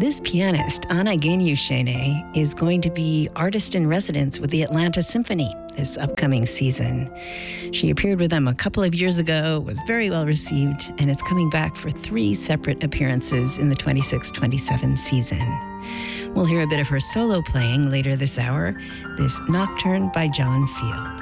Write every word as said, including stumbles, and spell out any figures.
This pianist, Anna Genyushene, is going to be artist in residence with the Atlanta Symphony this upcoming season. She appeared with them a couple of years ago, was very well received, and is coming back for three separate appearances in the twenty-six twenty-seven season. We'll hear a bit of her solo playing later this hour, this Nocturne by John Field.